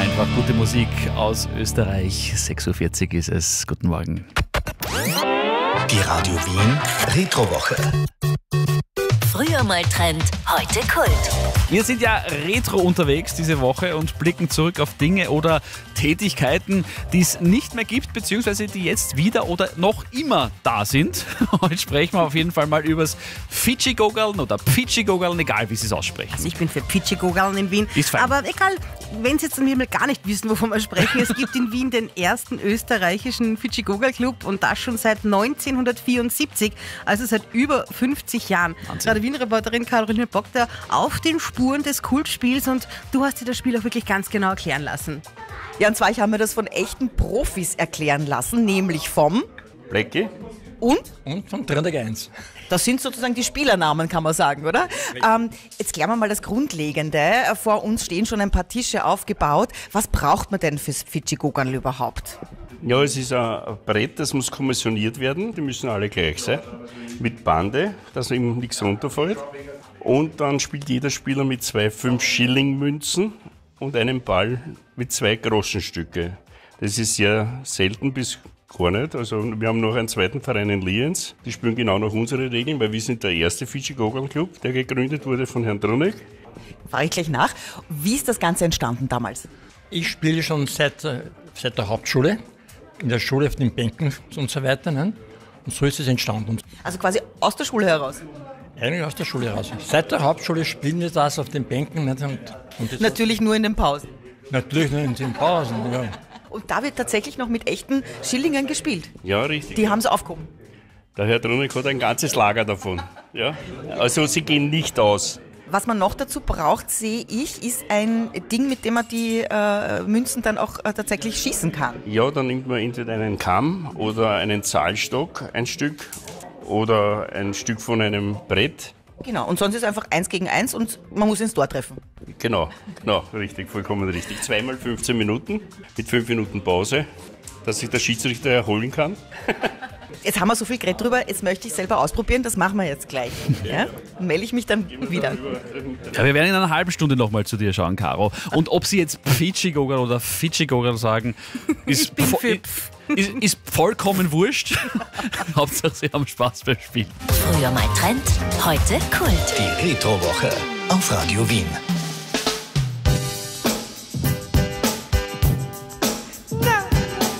Einfach gute Musik aus Österreich. 6.40 Uhr ist es. Guten Morgen. Die Radio Wien Retrowoche. Früher mal Trend, heute Kult. Wir sind ja retro unterwegs diese Woche und blicken zurück auf Dinge oder Tätigkeiten, die es nicht mehr gibt, beziehungsweise die jetzt wieder oder noch immer da sind. Heute sprechen wir auf jeden Fall mal übers Fidschi-Goggeln oder Pfitschi-Goggeln, egal wie Sie es aussprechen. Also ich bin für Pfitschi-Goggeln in Wien. Ist fein. Aber egal, wenn Sie jetzt an mir gar nicht wissen, wovon wir sprechen, es gibt in Wien den ersten österreichischen Fidschi-Goggeln-Club und das schon seit 1974, also seit über 50 Jahren. Wahnsinn. Wien-Reporterin Caroline Bock da auf den Spuren des Kultspiels und du hast dir das Spiel auch wirklich ganz genau erklären lassen. Ja, und zwar, ich habe mir das von echten Profis erklären lassen, nämlich vom Blecki. und von Trendek 1. das sind sozusagen die Spielernamen, kann man sagen, oder? Jetzt klären wir mal das Grundlegende. Vor uns stehen schon ein paar Tische aufgebaut. Was braucht man denn fürs Fidschi-Goggeln überhaupt? Ja, es ist ein Brett, das muss kommissioniert werden. Die müssen alle gleich sein. Mit Bande, dass ihm nichts runterfällt. Und dann spielt jeder Spieler mit 2 5-Schilling-Münzen und einem Ball mit 2 Groschenstücke. Das ist sehr selten bis gar nicht. Also wir haben noch einen zweiten Verein in Lienz. Die spielen genau nach unseren Regeln, weil wir sind der erste Fidschi-Goggeln-Club, der gegründet wurde von Herrn Drunek. Frage ich gleich nach. Wie ist das Ganze entstanden damals? Ich spiele schon seit der Hauptschule, in der Schule auf den Bänken und so weiter. Ne? Und so ist es entstanden. Also quasi aus der Schule heraus? Eigentlich aus der Schule raus. Seit der Hauptschule spielen wir das auf den Bänken. Nicht? Und das Natürlich nur in den Pausen. natürlich nur in den Pausen. Ja. Und da wird tatsächlich noch mit echten Schillingen gespielt. Ja, richtig. Die haben es aufgehoben. Der Herr Drunek hat ein ganzes Lager davon. Ja? Also sie gehen nicht aus. Was man noch dazu braucht, sehe ich, ist ein Ding, mit dem man die Münzen dann auch tatsächlich schießen kann. Ja, dann nimmt man entweder einen Kamm oder einen Zahlstock, ein Stück, oder ein Stück von einem Brett. Genau, und sonst ist es einfach 1 gegen 1 und man muss ins Tor treffen. Genau, richtig, vollkommen richtig. 2 mal 15 Minuten mit 5 Minuten Pause, dass sich der Schiedsrichter erholen kann. Jetzt haben wir so viel geredet drüber, jetzt möchte ich selber ausprobieren, das machen wir jetzt gleich. Ja? Dann melde ich mich dann wieder. Ja, wir werden in einer halben Stunde nochmal zu dir schauen, Caro. Und ob Sie jetzt Pfitschi-Goggeln oder Fidschi-Goggeln sagen, ist vollkommen wurscht. Hauptsache, Sie haben Spaß beim Spiel. Früher mal Trend, heute Kult. Die Retrowoche auf Radio Wien.